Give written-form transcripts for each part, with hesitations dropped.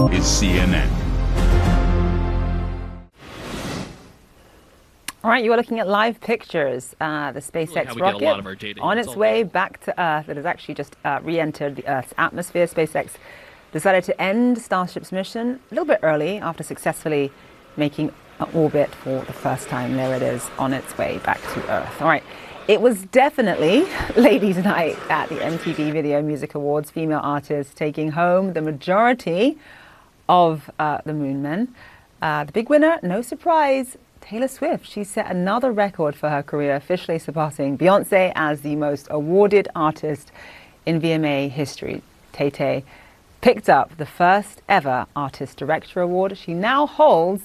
is CNN. All right, you are looking at live pictures. The SpaceX rocket on its way back to Earth. It has actually just re-entered the Earth's atmosphere. SpaceX decided to end Starship's mission a little bit early after successfully making an orbit for the first time. There it is on its way back to Earth. All right, it was definitely ladies' night at the MTV Video Music Awards. Female artists taking home the majority of the Moon Men. The big winner, no surprise, Taylor Swift. She set another record for her career, officially surpassing Beyoncé as the most awarded artist in VMA history. Tay-Tay picked up the first ever Artist Director Award. She now holds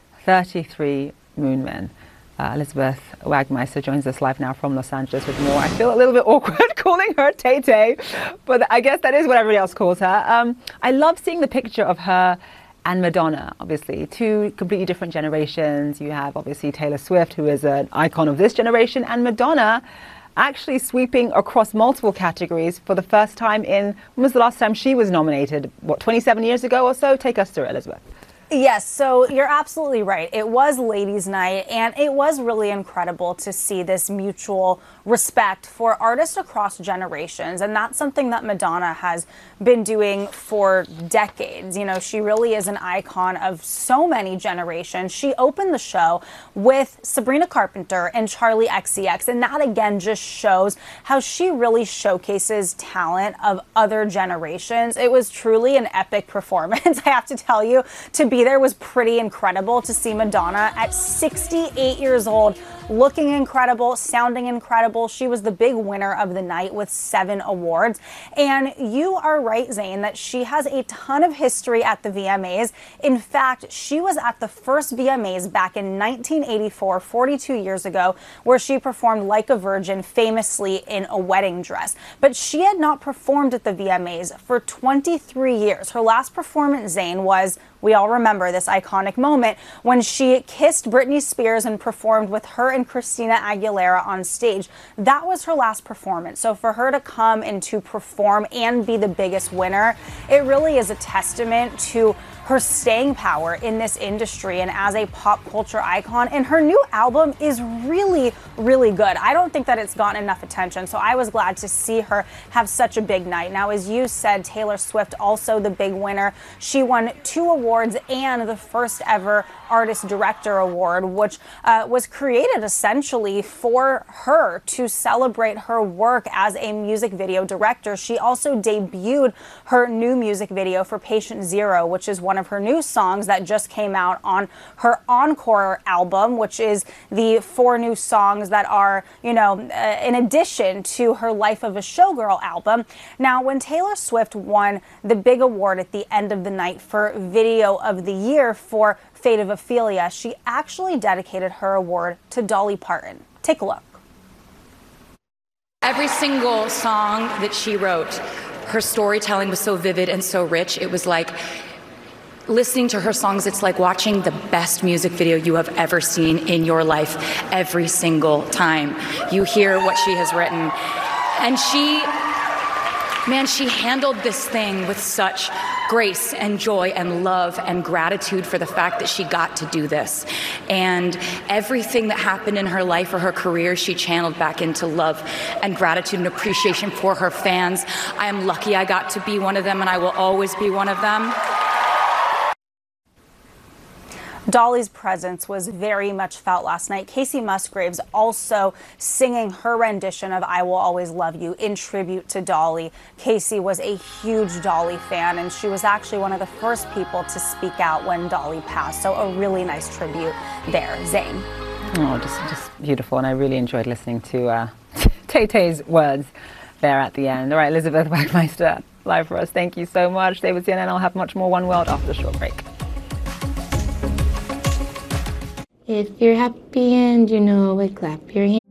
33 Moon Men. Elizabeth Wagmeister joins us live now from Los Angeles with more. I feel a little bit awkward calling her Tay-Tay, but I guess that is what everybody else calls her. I love seeing the picture of her and Madonna, obviously, two completely different generations. You have, obviously, Taylor Swift, who is an icon of this generation, and Madonna actually sweeping across multiple categories for the first time in, when was the last time she was nominated? What, 27 years ago or so? Take us through it, Elizabeth. Yes, so you're absolutely right. It was ladies' night, and it was really incredible to see this mutual respect for artists across generations. And that's something that Madonna has been doing for decades. You know, she really is an icon of so many generations. She opened the show with Sabrina Carpenter and Charli XCX, and that again just shows how she really showcases talent of other generations. It was truly an epic performance, I have to tell you. To be there was pretty incredible. To see Madonna at 68 years old, looking incredible, sounding incredible. She was the big winner of the night with 7 awards. And you are right, Zane, that she has a ton of history at the VMAs. In fact, she was at the first VMAs back in 1984, 42 years ago, where she performed Like a Virgin famously in a wedding dress. But she had not performed at the VMAs for 23 years. Her last performance, Zane, was, we all remember this iconic moment, when she kissed Britney Spears and performed with her and Christina Aguilera on stage. That was her last performance. So for her to come and to perform and be the biggest winner, it really is a testament to her staying power in this industry and as a pop culture icon. And her new album is really, really good. I don't think that it's gotten enough attention, so I was glad to see her have such a big night. Now, as you said, Taylor Swift also the big winner. She won 2 awards and the first ever Artist Director Award, which was created essentially for her to celebrate her work as a music video director. She also debuted her new music video for Patient Zero, which is one of her new songs that just came out on her Encore album, which is the 4 new songs that are, you know, in addition to her Life of a Showgirl album. Now, when Taylor Swift won the big award at the end of the night for Video of the Year for Fate of Ophelia, she actually dedicated her award to Dolly Parton. Take a look. Every single song that she wrote, her storytelling was so vivid and so rich. It was like listening to her songs, it's like watching the best music video you have ever seen in your life every single time you hear what she has written. And she handled this thing with such grace and joy and love and gratitude for the fact that she got to do this. And everything that happened in her life or her career, she channeled back into love and gratitude and appreciation for her fans. I am lucky I got to be one of them, and I will always be one of them. Dolly's presence was very much felt last night. Kacey Musgraves also singing her rendition of I Will Always Love You in tribute to Dolly. Kacey was a huge Dolly fan, and she was actually one of the first people to speak out when Dolly passed. So a really nice tribute there. Zane. Oh, just beautiful. And I really enjoyed listening to Tay-Tay's words there at the end. All right, Elizabeth Wagmeister, live for us. Thank you so much. Stay with CNN. I'll have much more One World after the short break. If you're happy and you know it, clap your hands.